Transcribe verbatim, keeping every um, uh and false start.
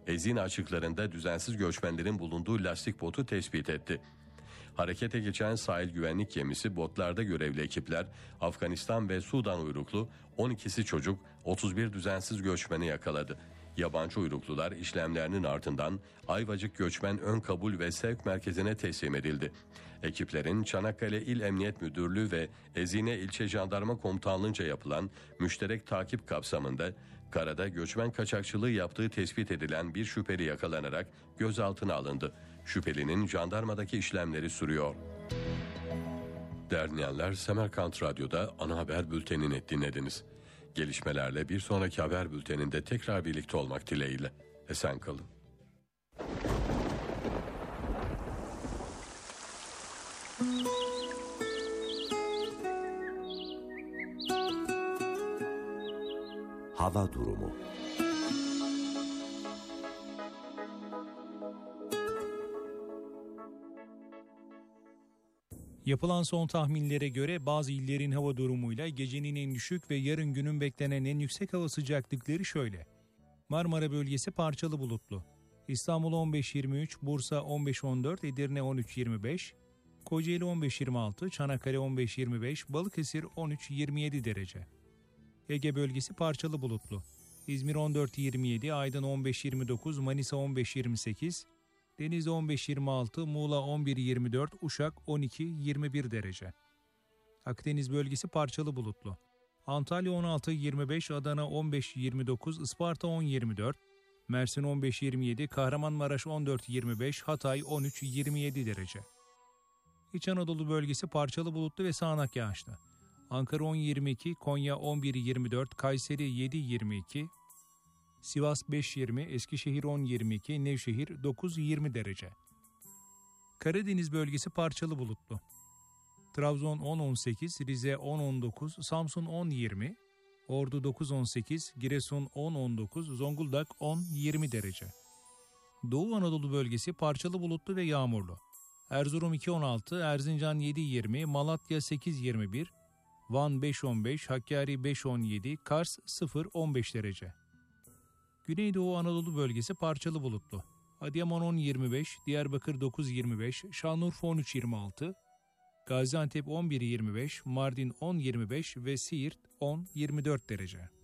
Ezine açıklarında düzensiz göçmenlerin bulunduğu lastik botu tespit etti. Harekete geçen sahil güvenlik gemisi botlarda görevli ekipler Afganistan ve Sudan uyruklu on ikisi çocuk otuz bir düzensiz göçmeni yakaladı. Yabancı uyruklular işlemlerinin ardından Ayvacık Göçmen Ön Kabul ve Sevk Merkezi'ne teslim edildi. Ekiplerin Çanakkale İl Emniyet Müdürlüğü ve Ezine İlçe Jandarma Komutanlığı'nca yapılan müşterek takip kapsamında karada göçmen kaçakçılığı yaptığı tespit edilen bir şüpheli yakalanarak gözaltına alındı. Şüphelinin jandarmadaki işlemleri sürüyor. Değerli dinleyenler, Semerkant Radyo'da ana haber bültenini dinlediniz. Gelişmelerle bir sonraki haber bülteninde tekrar birlikte olmak dileğiyle. Esen kalın. Hava durumu. Yapılan son tahminlere göre bazı illerin hava durumuyla gecenin en düşük ve yarın günün beklenen en yüksek hava sıcaklıkları şöyle. Marmara bölgesi parçalı bulutlu. İstanbul on beş yirmi üç, Bursa on beş on dört, Edirne on üç yirmi beş, Kocaeli on beş yirmi altı, Çanakkale on beş yirmi beş, Balıkesir on üç yirmi yedi derece. Ege bölgesi parçalı bulutlu. İzmir on dört yirmi yedi, Aydın on beş yirmi dokuz, Manisa on beş yirmi sekiz, Denizli on beş yirmi altı, Muğla on bir yirmi dört, Uşak on iki yirmi bir derece. Akdeniz bölgesi parçalı bulutlu. Antalya on altı yirmi beş, Adana on beş yirmi dokuz, Isparta on yirmi dört, Mersin on beş yirmi yedi, Kahramanmaraş on dört yirmi beş, Hatay on üç yirmi yedi derece. İç Anadolu bölgesi parçalı bulutlu ve sağanak yağışlı. Ankara on yirmi iki, Konya on bir yirmi dört, Kayseri yedi yirmi iki, Sivas beş yirmi, Eskişehir on yirmi iki, Nevşehir dokuz yirmi derece. Karadeniz bölgesi parçalı bulutlu. Trabzon on on sekiz, Rize on on dokuz, Samsun on yirmi, Ordu dokuz on sekiz, Giresun on on dokuz, Zonguldak on yirmi derece. Doğu Anadolu bölgesi parçalı bulutlu ve yağmurlu. Erzurum iki on altı, Erzincan yedi yirmi, Malatya sekiz yirmi bir, Van beş on beş, Hakkari beş on yedi, Kars sıfır on beş derece. Güneydoğu Anadolu bölgesi parçalı bulutlu. Adıyaman on yirmi beş, Diyarbakır dokuz yirmi beş, Şanlıurfa on üç yirmi altı, Gaziantep on bir yirmi beş, Mardin on yirmi beş ve Siirt on yirmi dört derece.